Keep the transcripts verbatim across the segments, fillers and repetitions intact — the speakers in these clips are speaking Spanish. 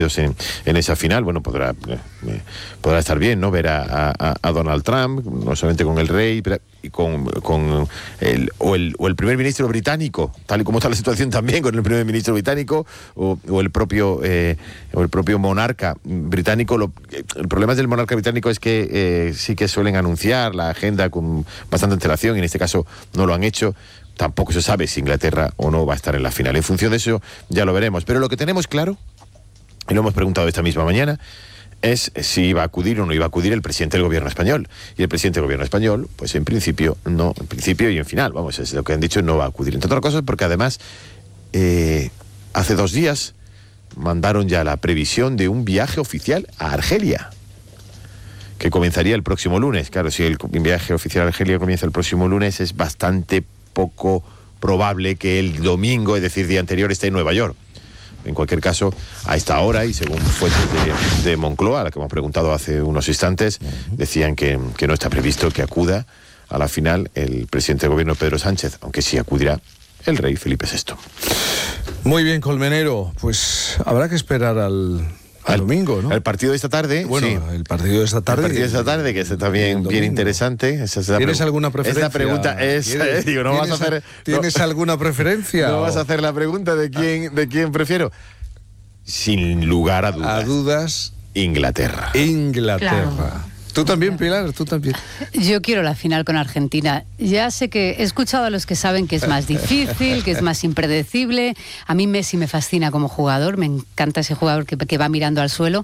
En, en esa final, bueno, podrá eh, podrá estar bien, ¿no? Ver a, a, a Donald Trump, no solamente con el rey, pero y con, con el, o, el, o el primer ministro británico, tal y como está la situación también con el primer ministro británico, o, o el propio eh, o el propio monarca británico. Lo, el problema del monarca británico es que eh, sí que suelen anunciar la agenda con bastante antelación, y en este caso no lo han hecho. Tampoco se sabe si Inglaterra o no va a estar en la final. En función de eso ya lo veremos. Pero lo que tenemos claro, y lo hemos preguntado esta misma mañana, es si iba a acudir o no iba a acudir el presidente del gobierno español. Y el presidente del gobierno español, pues en principio, no, en principio y en final, vamos, es lo que han dicho, no va a acudir. Entre otras cosas porque además, eh, hace dos días mandaron ya la previsión de un viaje oficial a Argelia, que comenzaría el próximo lunes. Claro, si el viaje oficial a Argelia comienza el próximo lunes, es bastante poco probable que el domingo, es decir, día anterior, esté en Nueva York. En cualquier caso, a esta hora, y según fuentes de, de Moncloa, a la que hemos preguntado hace unos instantes, decían que, que no está previsto que acuda a la final el presidente del gobierno, Pedro Sánchez, aunque sí acudirá el rey Felipe sexto. Muy bien, Colmenero, pues habrá que esperar al... Al domingo, ¿no? El partido de esta tarde. Bueno, sí. el partido de esta tarde. El partido de esta tarde, que es también bien interesante. Esa es la ¿Tienes alguna preferencia? Esa pregunta es... Eh, digo, no vas a hacer... ¿Tienes no, alguna preferencia? No o... vas a hacer la pregunta de quién, de quién prefiero. Sin lugar a dudas. A dudas. Inglaterra. Inglaterra. Claro. ¿Tú también, Pilar? ¿Tú también? Yo quiero la final con Argentina. Ya sé que he escuchado a los que saben que es más difícil, que es más impredecible. A mí Messi me fascina como jugador, me encanta ese jugador que, que va mirando al suelo.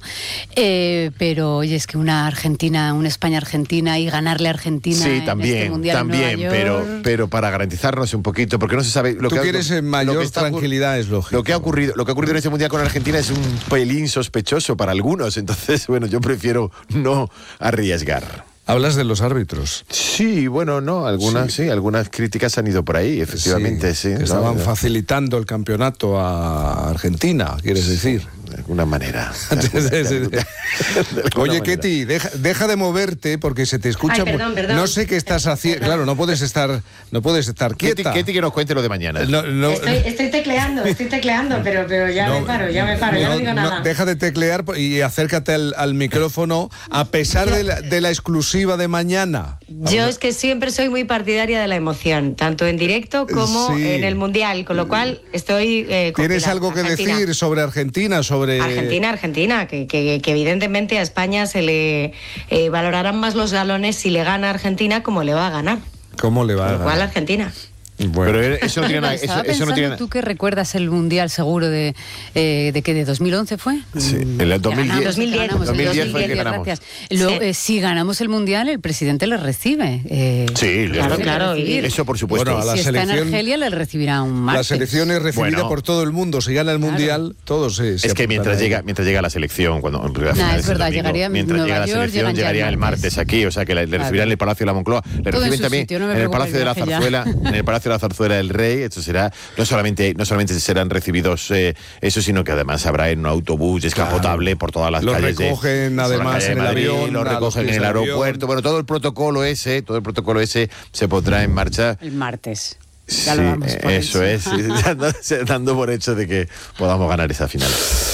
Eh, pero, oye, es que una Argentina, una España-Argentina y ganarle a Argentina sí, también, en este Mundial también, en Nueva pero, York. pero para garantizarnos un poquito, porque no se sabe... Lo Tú que quieres ha, mayor lo que está, tranquilidad, es lógico. Lo que, ha ocurrido, lo que ha ocurrido en este Mundial con Argentina es un pelín sospechoso para algunos, entonces, bueno, yo prefiero no arriesgar. Hablas de los árbitros. Sí, bueno, no, algunas sí, sí algunas críticas han ido por ahí, efectivamente, sí. sí estaban no, facilitando el campeonato a Argentina, quieres sí, decir. De alguna manera. De alguna, de alguna, de Oye, manera. Ketty, deja, deja de moverte porque se te escucha. Ay, perdón, perdón. No sé qué estás haciendo. Claro, no puedes estar, no puedes estar quieta. Ketty, Ketty, que nos cuente lo de mañana. No, no, estoy, estoy tecleando, estoy tecleando, pero, pero ya no, me paro, ya me paro, no, ya no digo nada. No, deja de teclear y acércate al, al micrófono, a pesar de la, de la exclusiva de mañana. Yo es que siempre soy muy partidaria de la emoción, tanto en directo como sí. en el Mundial, con lo cual estoy... Eh, ¿Tienes algo que Argentina. decir sobre Argentina? Sobre Argentina, Argentina, que, que, que evidentemente a España se le eh, valorarán más los galones si le gana a Argentina como le va a ganar. ¿Cómo le va a ganar? Con lo cual Argentina. Bueno. Pero eso no tiene nada. Eso, eso no tiene... ¿Tú que recuerdas el Mundial seguro de eh, de que de dos mil once fue? Sí, en el dos mil diez. dos mil diez, ganamos, dos mil diez, dos mil diez fue el que ganamos. Gracias. Luego, sí. eh, si ganamos el Mundial, el presidente le recibe. Eh, sí, claro, le claro. Eso por supuesto. Bueno, a la si selección, está en Argelia, le recibirá un martes. La selección es recibida bueno, por todo el mundo. Si gana el claro. Mundial, todos se, se Es que mientras llega, mientras llega la selección, cuando nah, es verdad, domingo, llegaría mientras Nueva llega la York, selección, llegaría el martes. martes aquí, o sea que le, le recibirán en el Palacio de la Moncloa, le todo reciben también sitio, no en el Palacio de la Zarzuela, en el Palacio de la Zarzuela del Rey. Esto será no solamente no solamente serán recibidos eh, eso, sino que además habrá en un autobús descapotable claro. por todas las los calles. Los recogen de, además en Madrid, el avión, los recogen en el aeropuerto. Bueno, todo el protocolo ese, todo el protocolo ese se pondrá en marcha el martes. Ya sí, lo damos por eso hecho. es, dando, dando por hecho de que podamos ganar esa final.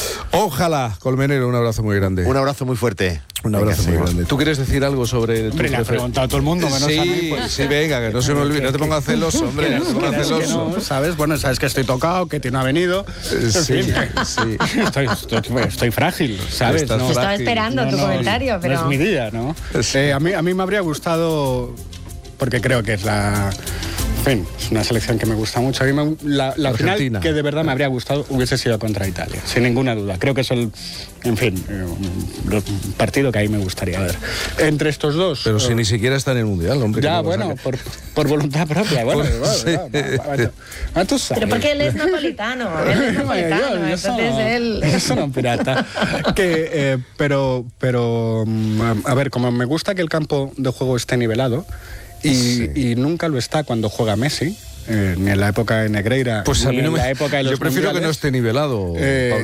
Ojalá, Colmenero, un abrazo muy grande. Un abrazo muy fuerte. Un abrazo venga, muy grande. ¿Tú quieres decir algo sobre el Hombre, le ha preguntado a todo el mundo, menos sí, a mí, pues. Sí, venga, que no se me olvide, no te pongas celoso, hombre, no te pongas celoso. No, ¿sabes? Bueno, sabes que estoy tocado, que no ha venido. Eh, sí, en fin, sí. Estoy, estoy, estoy frágil, ¿sabes? Estás no, frágil. Estaba esperando no, tu no, comentario, pero... No es mi día, ¿no? Sí. Eh, a, mí, a mí me habría gustado, porque creo que es la... En fin, es una selección que me gusta mucho. A mí me, la la final que de verdad me habría gustado hubiese sido contra Italia, sin ninguna duda. Creo que es el, en fin, eh, un, un partido que ahí me gustaría ver. Entre estos dos... Pero si uh, ni siquiera está en el Mundial, hombre. Ya, bueno, por, por voluntad propia. Bueno, por, bueno, sí. bueno, bueno, bueno, bueno, tú sabes. Pero porque él es napolitano, él es napolitano, yo, yo entonces sono, él... Yo soy un pirata. que, eh, pero, pero, a ver, como me gusta que el campo de juego esté nivelado, Y, sí. y nunca lo está cuando juega Messi, eh, ni en la época de Negreira, pues a mí ni no en me, la época de los yo prefiero mundiales. Que no esté nivelado,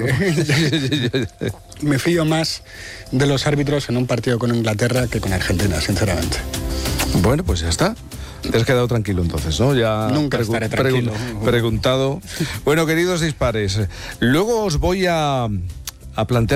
eh, Pablo. Me fío más de los árbitros en un partido con Inglaterra que con Argentina, sinceramente. Bueno, pues ya está. Te has quedado tranquilo entonces, ¿no? Ya Nunca pregu estaré tranquilo. Pregun preguntado. Bueno, queridos dispares, luego os voy a, a plantear